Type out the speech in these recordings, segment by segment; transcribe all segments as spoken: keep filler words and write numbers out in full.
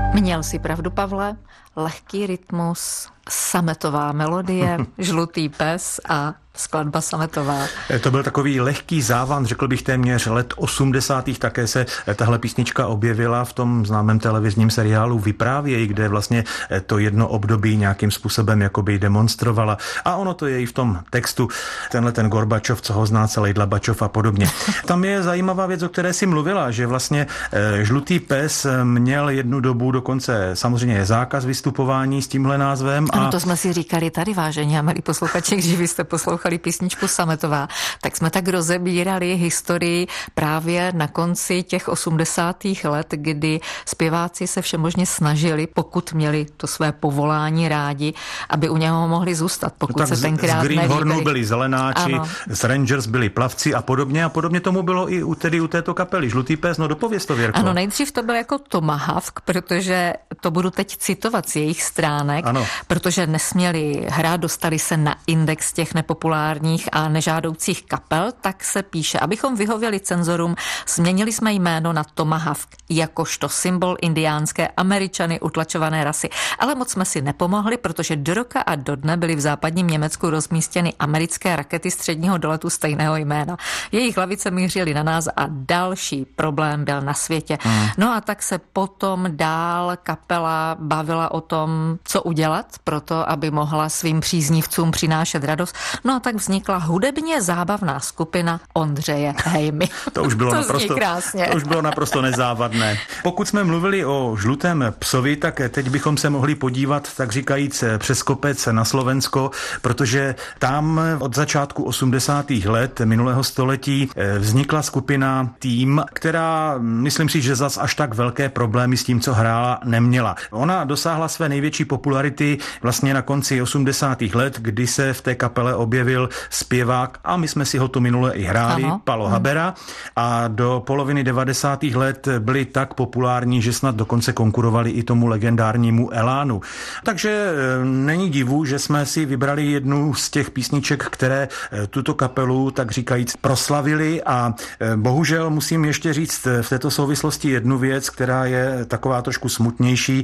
Měl si pravdu, Pavle, lehký rytmus, sametová melodie, žlutý pes a skladba sametová. To byl takový lehký závan, řekl bych téměř let osmdesátých. Také se tahle písnička objevila v tom známém televizním seriálu Vyprávěj, kde vlastně to jedno období nějakým způsobem jakoby demonstrovala. A ono to je i v tom textu. Tenhle ten Gorbačov, co ho zná celý Dlabačov a podobně. Tam je zajímavá věc, o které si mluvila, že vlastně žlutý pes měl jednu dobu dokonce samozřejmě zákaz vystupování s tímhle názvem. A... Ano, to jsme si říkali tady, vážení a milí posluchači, když vy jste poslouchali písničku Sametová, tak jsme tak rozebírali historii právě na konci těch osmdesátých let, kdy zpěváci se všemožně snažili, pokud měli to své povolání rádi, aby u něho mohli zůstat, pokud no se tenkrát z Greenhornu nelíbili. Byli zelenáči, ano. Z Rangers byli plavci a podobně a podobně tomu bylo i u, tedy u této kapely. Žlutý pes, no dopověz to, Věrko. Ano, nejdřív to byl jako Tomahawk, protože to budu teď citovat z jejich stránek, ano. Protože nesměli hrát, dostali se na index těch nepopulárních a nežádoucích kapel, tak se píše, abychom vyhověli cenzorům, změnili jsme jméno na Tomahawk, jakožto symbol indiánské Američany utlačované rasy. Ale moc jsme si nepomohli, protože do roka a do dne byly v západním Německu rozmístěny americké rakety středního doletu stejného jména. Jejich hlavice mířily na nás a další problém byl na světě. Hmm. No a tak se potom dál kapela bavila o tom, co udělat pro to, aby mohla svým příznivcům přinášet radost. No a tak vznikla hudebně zábavná skupina Ondřeje Hejmy. To už bylo, to naprosto, to už bylo naprosto nezávadné. Pokud jsme mluvili o žlutém psovi, tak teď bychom se mohli podívat, tak říkajíc, přes kopec na Slovensko, protože tam od začátku osmdesátých let minulého století vznikla skupina Tým, která, myslím si, že zas až tak velké problémy s tím, co hrála, neměla. Ona dosáhla své největší popularity vlastně na konci osmdesátých let, kdy se v té kapele objevil zpěvák, a my jsme si ho tu minule i hráli, ano. Palo Habera, a do poloviny devadesátých let byli tak populární, že snad dokonce konkurovali i tomu legendárnímu Elánu. Takže není divu, že jsme si vybrali jednu z těch písniček, které tuto kapelu, tak říkajíc, proslavili, a bohužel musím ještě říct v této souvislosti jednu věc, která je taková trošku smutnější.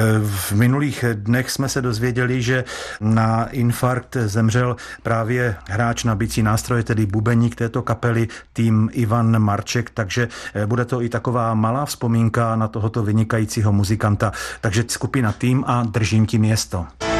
V minulých dnech jsme se dozvěděli, že na infarkt zemřel právě hráč na bicí nástroje, tedy bubeník této kapely, Tým Ivan Marček, takže bude to i taková malá vzpomínka na tohoto vynikajícího muzikanta. Takže skupina Tým a Držím ti město.